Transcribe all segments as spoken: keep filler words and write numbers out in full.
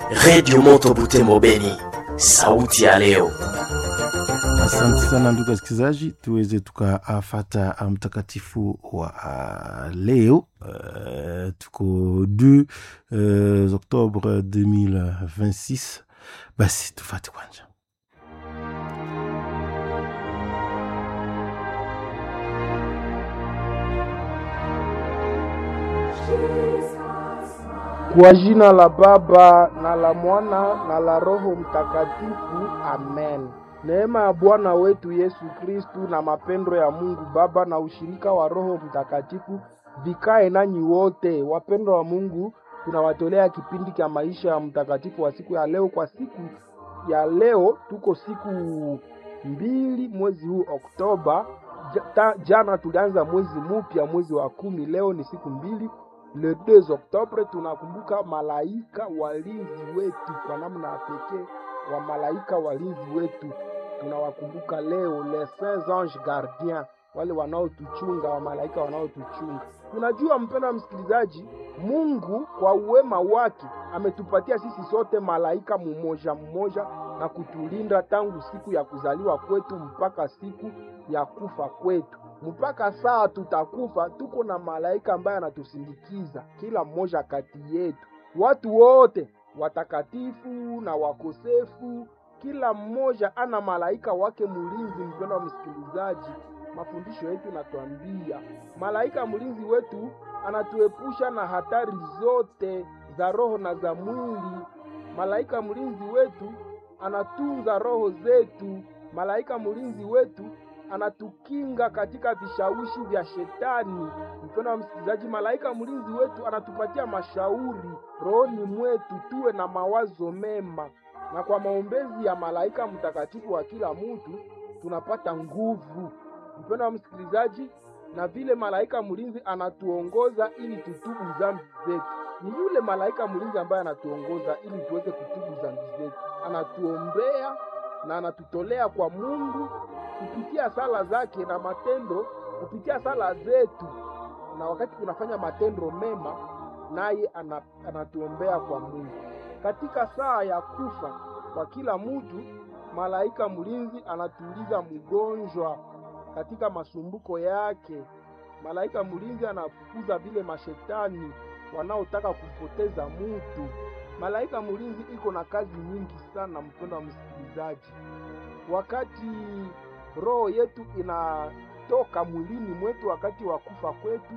Radio Moto Butembo Beni, sauti ya leo. Asante sana ndugu wasikilizaji, tuweze tukafata mtakatifu wa uh, leo. Uh, tuko deux uh, octobre deux mille vingt-six. Basi tufate kwanza. Kwa jina la Baba na la Mwana na la Roho Mtakatifu, amen. Neema ya Bwana wetu Yesu Kristu na mapendo ya Mungu Baba na ushirika wa Roho Mtakatifu vikae nanyi wote. Wapendo wa Mungu, tunawatolea kipindi cha maisha ya mtakatifu wa siku ya leo. Kwa siku ya leo tuko siku mbili mwezi huu Oktoba. Jana tulianza mwezi mpya, mwezi wa kumi. Leo ni siku mbili, le deux Oktobre. Tunakumbuka malaika walinzi wetu kwa namna ya pekee. Wa malaika walinzi wetu tunawakumbuka leo, les saints anges gardiens, wale wanaotuchunga, wa malaika wanaotuchunga. Tunajua mpendwa msikilizaji, Mungu kwa uwema wake ametupatia sisi sote malaika mmoja mmoja na kutulinda tangu siku ya kuzaliwa kwetu mpaka siku ya kufa kwetu. Mpaka saa tutakufa tuko na malaika ambaye anatusindikiza kila mmoja kati yetu. Watu wote watakatifu na wakosefu, kila mmoja ana malaika wake mlinzi. Mpendwa wa msikilizaji, mafundisho yetu natuambia malaika mlinzi wetu anatuepusha na hatari zote za roho na za mwili. Malaika mlinzi wetu anatunza roho zetu. Malaika mlinzi wetu anatukinga katika vishawishi vya shetani. Mpendwa wa msikilizaji, malaika mlinzi wetu anatupatia mashauri rohoni mwetu, tuwe na mawazo mema. Na kwa maombezi ya malaika mtakatifu wa kila mtu tunapata nguvu. Mpendwa wa msikilizaji, na vile malaika mlinzi anatuongoza ili tutubu dhambi zetu. Ni yule malaika mlinzi ambaye anatuongoza ili tuweze kutubu dhambi zetu. Anatuombea na anatutolea kwa Mungu kupitia sala zake na matendo, kupitia sala zetu. Na wakati tunafanya matendo mema, naye anatuombea kwa Mungu. Katika saa ya kufa kwa kila mtu, malaika mlinzi anatuliza mgonjwa katika masumbuko yake. Malaika mlinzi anafukuza vile mashetani wanaotaka kupoteza mtu. Malaika mlinzi iko na kazi nyingi sana mpendwa msikilizaji. Wakati roho yetu inatoka mwilini mwetu, wakati wa kufa kwetu,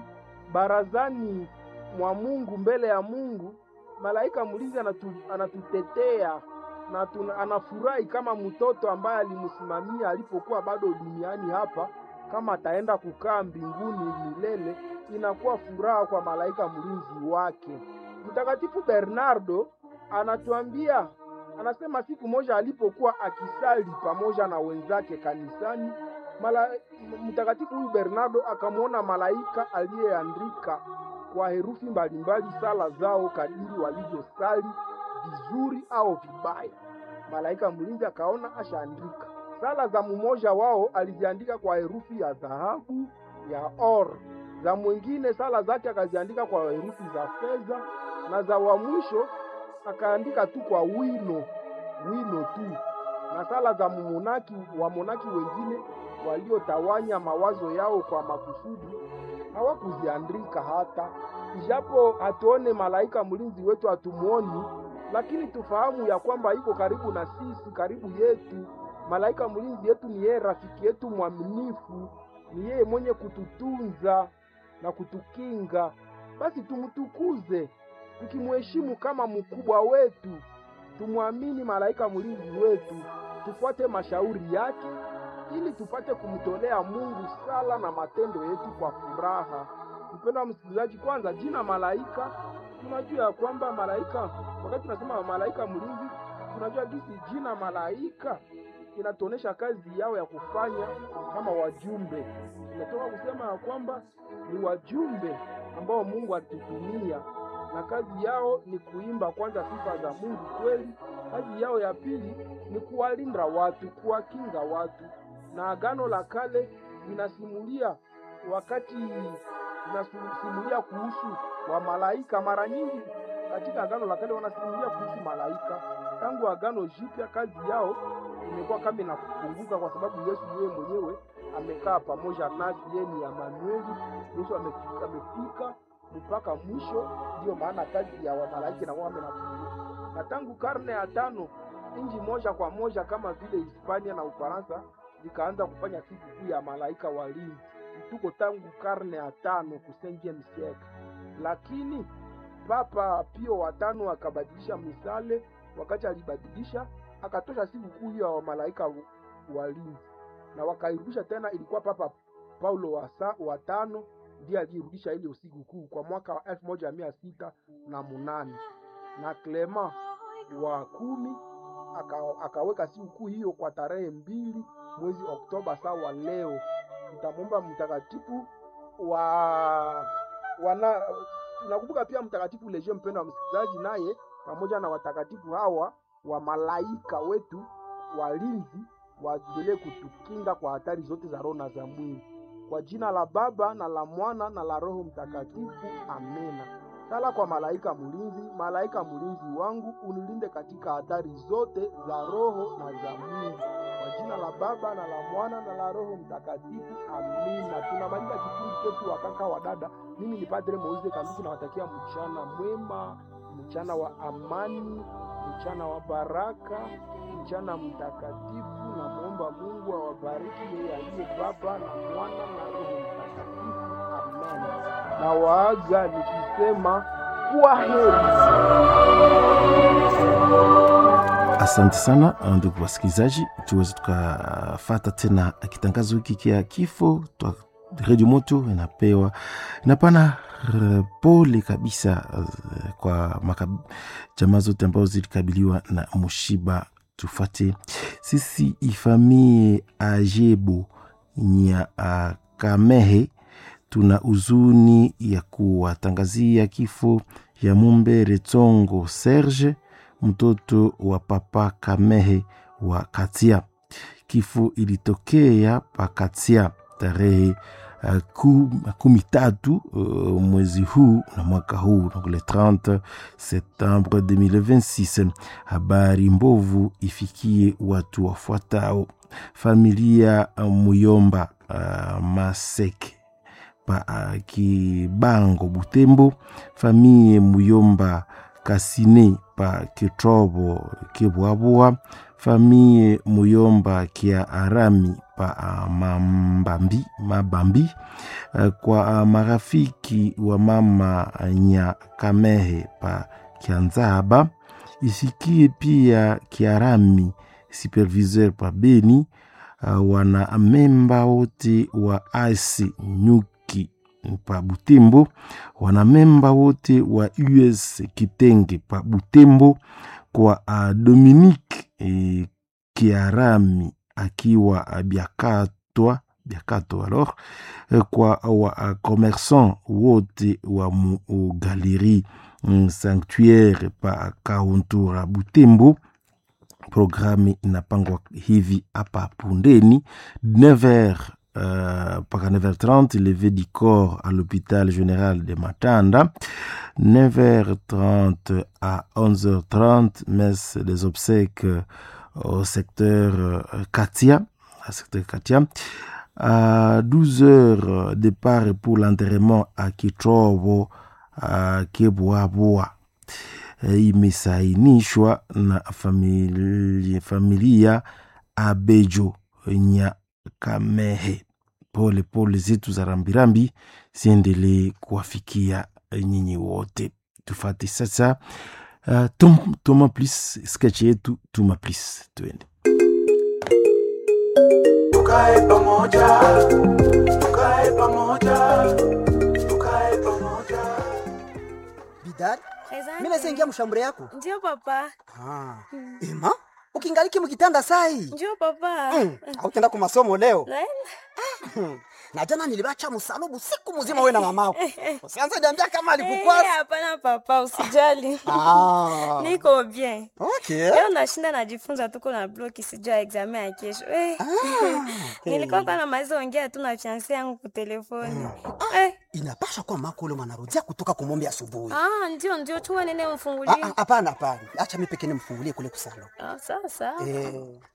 barazani mwa Mungu, mbele ya Mungu, malaika mlinzi anatu, anatutetea na tuna, anafurahi kama mtoto ambaye alimsimamia alipokuwa bado duniani hapa. Kama ataenda kukaa mbinguni milele, inakuwa furaha kwa malaika mlinzi wake. Mtakatifu Bernardo anatuambia, anasema siku moja alipokuwa akisali pamoja na wenzake kanisani, mala, mtakatifu huyu Bernardo akamwona malaika aliyeandika kwa herufi mbalimbali sala zao kadiri walivyosali vizuri au vibaya. Malaika mlinzi akaona ashaandika sala za mmoja wao, aliziandika kwa herufi ya dhahabu ya or, za mwingine sala zake akaziandika kwa herufi za fedha, na za wa mwisho akaandika tu kwa wino wino tu. Na sala za monaki wa monaki wengine waliotawanya mawazo yao kwa makusudi hawakuziandika hata. Ijapo hatuone malaika mlinzi wetu, hatumuoni, lakini tufahamu ya kwamba iko karibu na sisi, karibu yetu. Malaika mlinzi yetu ni yeye, rafiki yetu mwaminifu, ni yeye mwenye kututunza na kutukinga. Basi tumtukuze tukimheshimu kama mkubwa wetu. Tumwamini malaika mlinzi wetu, tufuate mashauri yake ili tupate kumtolea Mungu sala na matendo yetu kwa furaha. Mpendwa msikilizaji, kwanza jina malaika, tunajua ya kwamba malaika, wakati tunasema malaika mlinzi, tunajua jinsi jina malaika inatuonesha kazi yao ya kufanya kama wajumbe. Tunatoka kusema ya kwamba ni wajumbe ambao Mungu atutumia, na kazi yao ni kuimba kwanza sifa za Mungu kweli. Kazi yao ya pili ni kuwalinda watu, kuwakinga watu. Na Agano la Kale linasimulia wakati linasimulia kuhusu wa malaika. Mara nyingi katika agano la kale wanasimulia kuhusu malaika. Tangu agano jipya kazi yao imekuwa kama inapunguka, kwa sababu Yesu yeye mwenyewe amekaa pamoja nasi, yeye ni Emmanuel. Yesu amefika amefika mpaka mwisho, ndio maana kazi ya malaika inakuwa kama inapunguka. Na tangu karne ya tano nchi moja kwa moja kama vile Hispania na Ufaransa zikaanza kufanya siku kuu ya malaika walinzi. Tuko tangu karne ya tano kusengia msieka. Lakini Papa Pio wa tano akabadilisha misale. Wakati alibadilisha akatosha siku kuu ya malaika walinzi na wakairudisha tena. Ilikuwa Papa Paulo wa, sa, wa tano ndiye alirudisha ile usiku kuu kwa mwaka wa elfu moja mia sita na munane, na Clement wa kumi aka, akaweka siku kuu hiyo kwa tarehe mbili mwezi Oktoba sawa leo. Tutamwomba mtakatifu wa wana tunakumbuka pia mtakatifu Legio, mpendo wa msikilizaji, naye pamoja na watakatifu hawa wa malaika wetu walinzi waendelee kutukinga kwa hatari zote za roho na za mwili. Kwa jina la Baba na la Mwana na la Roho Mtakatifu, amena. Sala kwa malaika mlinzi. Malaika mlinzi wangu, unilinde katika hatari zote za roho na za mwili. Kwa jina la Baba na la Mwana na la Roho Mtakatifu, amina. Tunamaliza kipindi chetu wa kaka wa dada. Mimi ni Padre Moise Kanduki, nawatakia mchana mwema, mchana wa amani, mchana wa baraka, mchana mtakatifu. Na muomba Mungu awabariki yeye aliye Baba na Mwana na Roho Mtakatifu, amen. Na waaga nikisema kwa heri. Asante sana ndugu wasikilizaji, tuweze tukafata tena kitangazo hiki kia kifo. Radio Moto inapewa inapana pole kabisa kwa jamaa zote ambao zilikabiliwa na mushiba. Tufate sisi ifamie Ajebo nya uh, Kamehe, tuna uzuni ya kuwatangazia kifo ya Mumbere Tsongo Serge, mtoto wa papa Kamehe wa Katia. Kifo ilitokea pa Katia tarehe uh, kumi tatu uh, mwezi huu na mwaka huu, donc le trente septembre deux mille vingt-six. Habari mbovu ifikie watu wafuatao: familia uh, Muyomba uh, Maseke pa uh, Kibango Butembo, familia Muyomba Kasine pa Kitrobo Kibwabwa, familia Muyomba Kia Arami pa uh, Mambambi Mabambi. Uh, kwa uh, marafiki wa mama nya Kamehe pa Kianzaba, isikie pia Kiarami superviseur pa Beni. Uh, wana memba wote wa A C Nyuki pa Butembo, wana memba wote wa U S Kitenge pa Butembo, kwa uh, Dominique eh, Kiarami akiwa uh, Biakatwa Biakato alors, eh, kwa wa uh, commerçant wote wa mu uh, galerie um, sanctuaire pa Kauntura Butembo. Programme inapangwa hivi hapa pundeni: neuf heures euh, par neuf heures trente, levé du corps à l'hôpital général de Matanda. neuf heures trente à onze heures trente, messe des obsèques au secteur euh, Katia, à secteur Katia. À douze heures, départ pour l'enterrement à Kitrobo, à Kebwaboa. Imesainishwa na familia, familia Abejo nya Kamehe. Pole pole zetu za rambirambi ziendelee kuwafikia nyinyi wote. Tufate sasa uh, tom, Toma Plus, sketch yetu Toma Plus. Tuende. Tukae pamoja, tukae pamoja, tukae pamoja. Bidad, mimi naingia mshambure yako. Ndio papa. Ah. Mm. Ema, ukingaliki mkitanda sai. Ndio papa. Mm. Hautaenda kwa masomo leo. Well. Na jana nilibacha msalubu siku mzima wewe na mamako. Usianze niambia kama alikukwasa. Eh, hapana papa, usijali. Ah. Niko bien. Okay. Leo nashinda najifunza tuko na bloki sijua examen ya kesho. Eh. Ah. Nilikuwa kwa na maizo ongea tu na fiancé yangu kwa telefoni. Eh. Inapasha kuwa mako ule mwanarudia kutoka kumombe asubuhi. Ah, ndio ndio chua nene mfungulie. Ah, hapana hapana. Acha mimi pekee nimfungulie kule kusalo. Ah, sasa. Eh.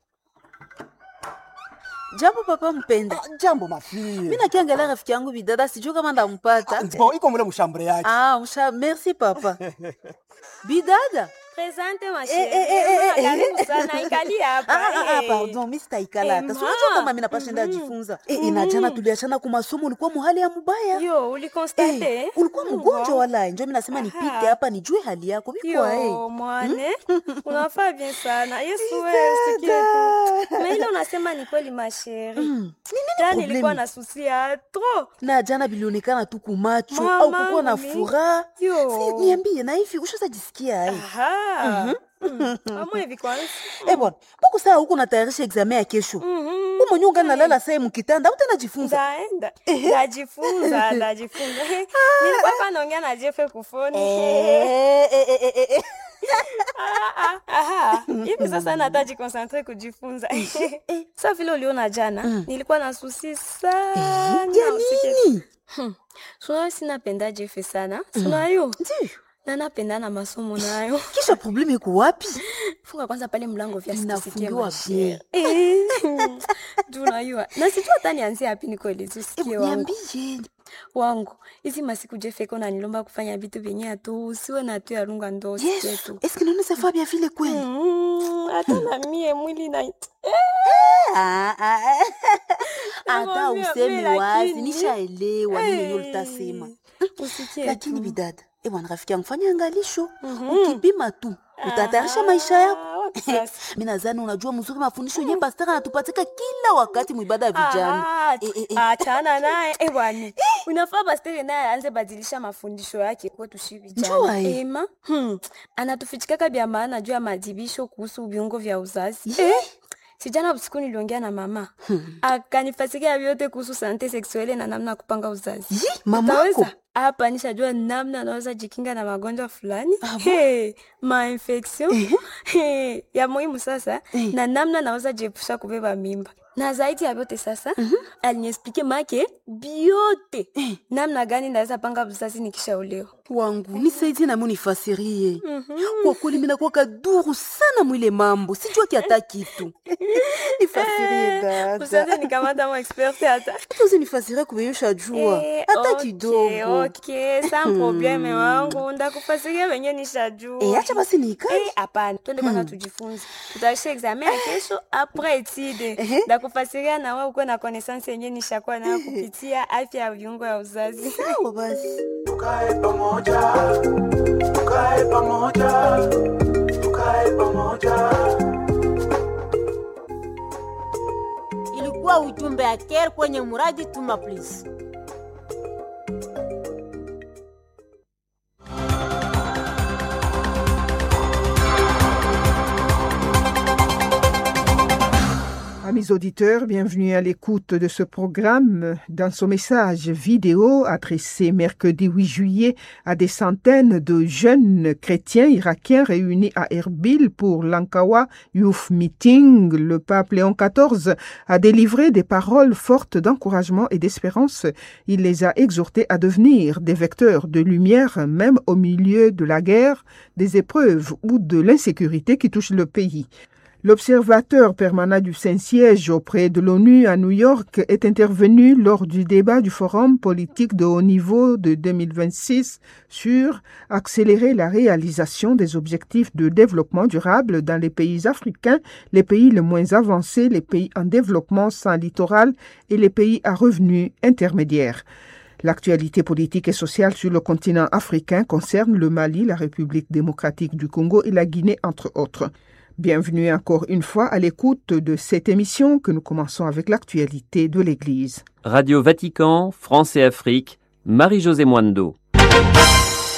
Jambo papa mpenda. Ah, jambo mafie. Mimi nakiangalia rafiki yangu bidada sijui kama ndampata. Bon, iko mule mshambre yake. Ah, msha, merci papa. Bidada. Presente ma Eh, chérie. eh, eh, eh, Karibu sana ikali hapa. Ah, ah, ah, eh. pardon, mimi sitaikala hata. Eh, Si unajua ma. kama mimi napashinda jifunza. Eh, inajana tuliachana kwa masomo ulikuwa muhali ya mbaya. Yo, ulikonstate? Eh, ulikuwa mgonjwa Wow. wala njoo mimi nasema nipite hapa nijue hali yako. Biko eh. Yo, mwane. Unafaa bien sana. Yesu wewe usikie tu. Na ile unasema ni kweli ma chérie. Mm. Jana problemi? nilikuwa na susi ya trop. Na jana bilionekana tu kumacho Mama, au kukuwa na mimi. furaha. Yo. Si niambie na hivi ushaza jisikia eh. Aha. Mm. Amwe hivi kwanza. Eh bwana, mbona saa huko natayarisha examen ya kesho? Mhm. Wewe mwenyewe ungalala sasa mkitanda utajifunza. Ndaenda. Ndajifunza, ndajifunza. Nilikuwa hapa naongea na Jeff kufoni. Eh eh eh eh eh. Ah, ah, aha. Hivi sasa nataji concentrate kujifunza. Sasa vile uliona jana, nilikuwa na susi sana. Ya usikie. nini? Sio sinapenda Jeff sana. Sio hiyo. Ndio. Na napenda na masomo nayo. Kisha problemu iko wapi? Funga kwanza pale mlango vya sisikie Inafungiwa bien. Eh. Tunajua. Na sijui hata nianzie wapi nikueleze usikie Eh, wangu. niambie. Wangu. Hizi masiku Jeff iko na nilomba kufanya vitu vyenye tu usiwe na tu ya lunga ndo usikie Yesu, tu. est-ce que nous ne bien vile kweli? Mm, hata na mie mwili na Ah ah. Hata Nakwambia, useme mimi wazi, lakini- nishaelewa nini Eh, yenyewe utasema. usikie Lakini tu. bidada, eh bwana rafiki yangu fanya angalisho. Ukipima tu, utatayarisha maisha yako. Ah, wapi sasa? Mimi nadhani unajua mzuri mafundisho yenyewe pastor anatupatika kila wakati mwibada ya vijana. Ah, Eh, eh, eh. achana naye eh bwana. Unafaa basteri naye aanze badilisha mafundisho yake kwetu shi Njua, vijana. eh. Ema, hmm. Anatufichikaka vya maana juu ya madibisho kuhusu viungo vya uzazi. Eh? Sijana usiku niliongea na mama. Akanifasikia vyote kuhusu sante sexuelle na namna ya kupanga uzazi. Yi, mamako. Utaweza? Hapa nishajua namna naweza jikinga na magonjwa fulani. Hey, ma infection. Hey, ya muhimu sasa na namna naweza jiepusha kubeba mimba. Na zaidi ya vyote sasa, aliniexplique make biote. Namna gani naweza panga uzazi nikishaolewa. Wangu nisaidie na mimi nifasirie. Kwa kweli mimi nakuwa kaduru sana mwile mambo. Sijua kiata kitu. Nifasirie dada. Usaze nikamata mo expert hata. Tuzi nifasirie kubeyusha jua. Eh, Hata okay, kidogo. Okay, sans probleme wangu. Ndakufasiria wenye nishajua. Eh, acha basi nikae. Eh, hapana. Twende kwanza tujifunze. Tutaisha examen ya kesho après étude. Ndakufasiria na wewe uko na connaissance yenye nishakuwa nayo kupitia afya ya viungo ya uzazi. Sawa basi. Tukae pamoja, tukae pamoja, tukae pamoja. Ilikuwa ujumbe ya Care kwenye muradi Tuma Please. Amis auditeurs, bienvenue à l'écoute de ce programme. Dans son message vidéo adressé mercredi huit juillet à des centaines de jeunes chrétiens irakiens réunis à Erbil pour l'Ankawa Youth Meeting, le pape Léon quatorze a délivré des paroles fortes d'encouragement et d'espérance. Il les a exhortés à devenir des vecteurs de lumière, même au milieu de la guerre, des épreuves ou de l'insécurité qui touchent le pays. L'observateur permanent du Saint-Siège auprès de l'ONU à New York est intervenu lors du débat du Forum politique de haut niveau de deux mille vingt-six sur accélérer la réalisation des objectifs de développement durable dans les pays africains, les pays les moins avancés, les pays en développement sans littoral et les pays à revenus intermédiaires. L'actualité politique et sociale sur le continent africain concerne le Mali, la République démocratique du Congo et la Guinée, entre autres. Bienvenue encore une fois à l'écoute de cette émission que nous commençons avec l'actualité de l'Église. Radio Vatican, France et Afrique, Marie-Josée Moindo.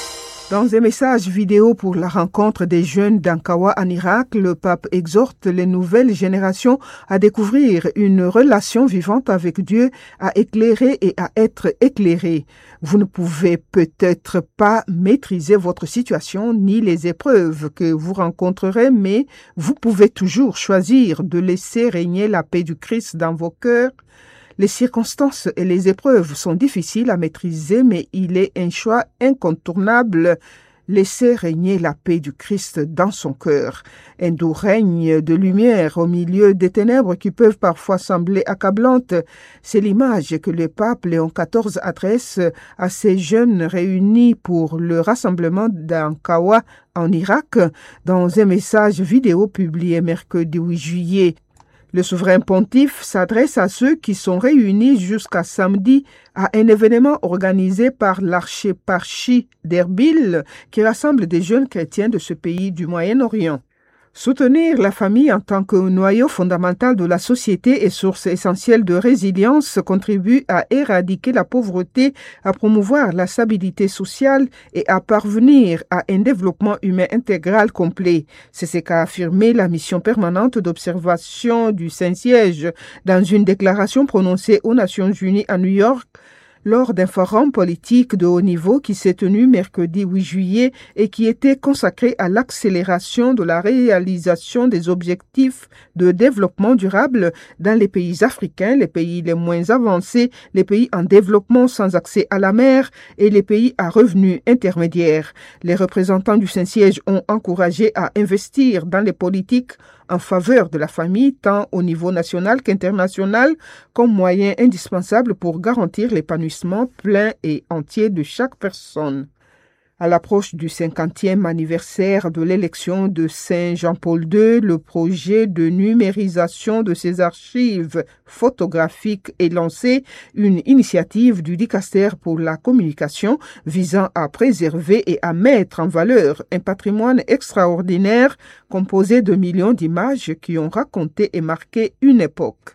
Dans un message vidéo pour la rencontre des jeunes d'Ankawa en Irak, le pape exhorte les nouvelles générations à découvrir une relation vivante avec Dieu, à éclairer et à être éclairés. Vous ne pouvez peut-être pas maîtriser votre situation ni les épreuves que vous rencontrerez, mais vous pouvez toujours choisir de laisser régner la paix du Christ dans vos cœurs. Les circonstances et les épreuves sont difficiles à maîtriser, mais il est un choix incontournable. Laisser régner la paix du Christ dans son cœur. Un doux règne de lumière au milieu des ténèbres qui peuvent parfois sembler accablantes. C'est l'image que le pape Léon quatorze adresse à ces jeunes réunis pour le rassemblement d'Ankawa en Irak dans un message vidéo publié mercredi huit juillet. Le souverain pontife s'adresse à ceux qui sont réunis jusqu'à samedi à un événement organisé par l'archéparchie d'Erbil qui rassemble des jeunes chrétiens de ce pays du Moyen-Orient. Soutenir la famille en tant que noyau fondamental de la société et source essentielle de résilience contribue à éradiquer la pauvreté, à promouvoir la stabilité sociale et à parvenir à un développement humain intégral complet. C'est ce qu'a affirmé la mission permanente d'observation du Saint-Siège dans une déclaration prononcée aux Nations Unies à New York lors d'un forum politique de haut niveau qui s'est tenu mercredi huit juillet et qui était consacré à l'accélération de la réalisation des objectifs de développement durable dans les pays africains, les pays les moins avancés, les pays en développement sans accès à la mer et les pays à revenus intermédiaires. Les représentants du Saint-Siège ont encouragé à investir dans les politiques en faveur de la famille, tant au niveau national qu'international, comme moyen indispensable pour garantir l'épanouissement plein et entier de chaque personne. À l'approche du cinquantième anniversaire de l'élection de Saint Jean-Paul deux, le projet de numérisation de ses archives photographiques est lancé, une initiative du Dicaster pour la communication visant à préserver et à mettre en valeur un patrimoine extraordinaire composé de millions d'images qui ont raconté et marqué une époque.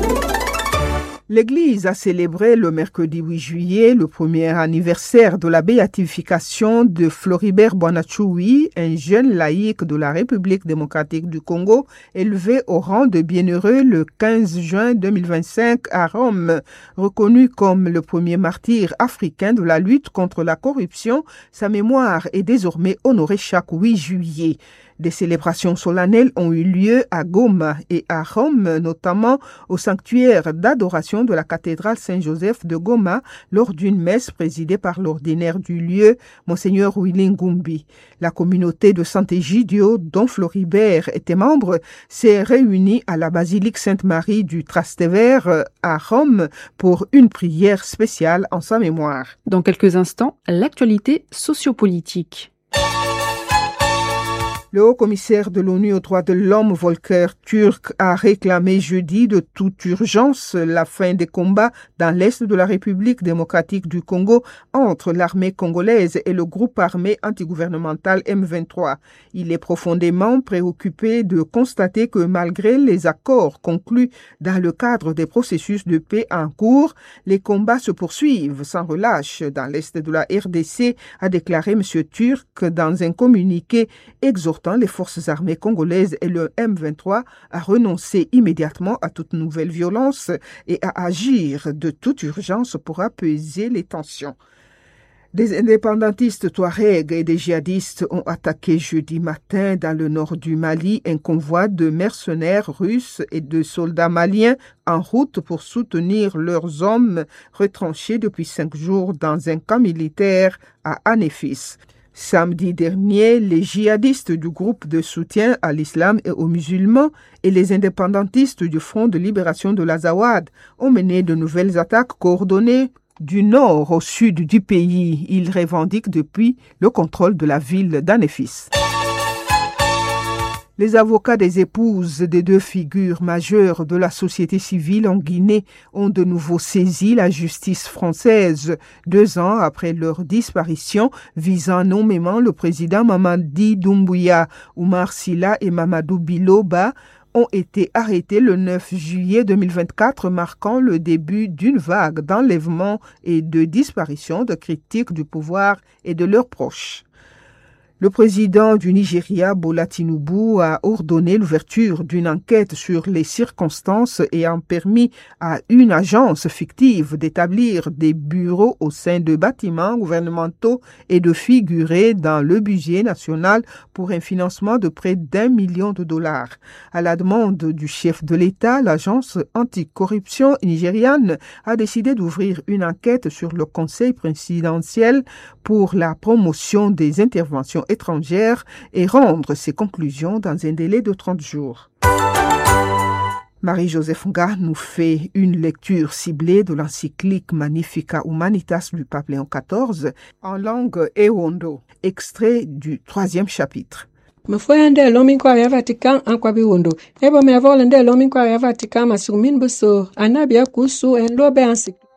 L'Église a célébré le mercredi huit juillet le premier anniversaire de la béatification de Floribert Boanachoui, un jeune laïc de la République démocratique du Congo, élevé au rang de bienheureux le quinze juin deux mille vingt-cinq à Rome. Reconnu comme le premier martyr africain de la lutte contre la corruption, sa mémoire est désormais honorée chaque huit juillet. Des célébrations solennelles ont eu lieu à Goma et à Rome, notamment au sanctuaire d'adoration de la cathédrale Saint-Joseph de Goma, lors d'une messe présidée par l'ordinaire du lieu, Monseigneur Willy Ngumbi. La communauté de Sant'Egidio, dont Floribert était membre, s'est réunie à la basilique Sainte-Marie du Trastevere à Rome pour une prière spéciale en sa mémoire. Dans quelques instants, l'actualité sociopolitique. Le haut-commissaire de l'ONU aux droits de l'homme, Volker Turk, a réclamé jeudi de toute urgence la fin des combats dans l'est de la République démocratique du Congo entre l'armée congolaise et le groupe armé antigouvernemental M vingt-trois. Il est profondément préoccupé de constater que malgré les accords conclus dans le cadre des processus de paix en cours, les combats se poursuivent sans relâche dans l'est de la R D C, a déclaré M. Turk dans un communiqué exhortant les forces armées congolaises et le M vingt-trois à renoncer immédiatement à toute nouvelle violence et à agir de toute urgence pour apaiser les tensions. Des indépendantistes touaregs et des djihadistes ont attaqué jeudi matin dans le nord du Mali un convoi de mercenaires russes et de soldats maliens en route pour soutenir leurs hommes retranchés depuis cinq jours dans un camp militaire à Anéfis. Samedi dernier, les djihadistes du groupe de soutien à l'islam et aux musulmans et les indépendantistes du Front de libération de l'Azawad ont mené de nouvelles attaques coordonnées du nord au sud du pays. Ils revendiquent depuis le contrôle de la ville d'Anéfis. Les avocats des épouses des deux figures majeures de la société civile en Guinée ont de nouveau saisi la justice française deux ans après leur disparition, visant nommément le président Mamadi Doumbouya. Oumar Silla et Mamadou Biloba ont été arrêtés le neuf juillet deux mille vingt-quatre, marquant le début d'une vague d'enlèvements et de disparitions de critiques du pouvoir et de leurs proches. Le président du Nigeria, Bola Tinubu, a ordonné l'ouverture d'une enquête sur les circonstances ayant permis à une agence fictive d'établir des bureaux au sein de bâtiments gouvernementaux et de figurer dans le budget national pour un financement de près d'un million de dollars. À la demande du chef de l'État, l'agence anticorruption nigériane a décidé d'ouvrir une enquête sur le Conseil présidentiel pour la promotion des interventions étrangères et rendre ses conclusions dans un délai de trente jours. Marie-Joseph Nga nous fait une lecture ciblée de l'encyclique Magnificat Humanitas du pape Léon quatorze en langue Ewondo, extrait du troisième chapitre. Mfoya nde lomi kwa ya Vatican ankwa biwondo. Ebo me avola nde lomi kwa ya Vatican masumin buso. Anabia kusu en lobe encyclique.